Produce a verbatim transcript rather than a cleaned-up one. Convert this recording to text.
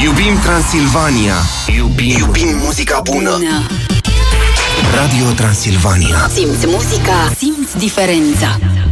Iubim Transilvania. Iubim, Iubim muzica bună. bună. Radio Transilvania. Simți muzica, simți diferența.